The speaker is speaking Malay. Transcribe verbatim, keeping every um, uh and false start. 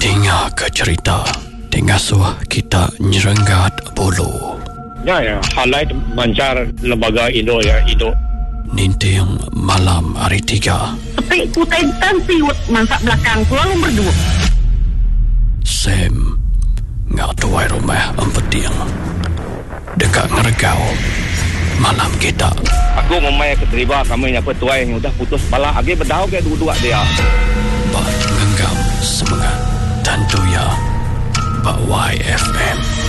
Dengar ke cerita Tengah suah kita nyerenggat bulu. Ya, ya. Halai mancar lembaga Indo ya, Indo. Ninting malam hari tiga. Tapi kutai tan siwet mansak belakang selalu berdua. Sam ngak tuai rumah empeting. Dekat ngeregau malam kita. Aku memang keterima kami yang petuai yang udah putus bala agi berdau ke dua-dua dia. Bak ngenggam semangat tentu ya Bak Y F M.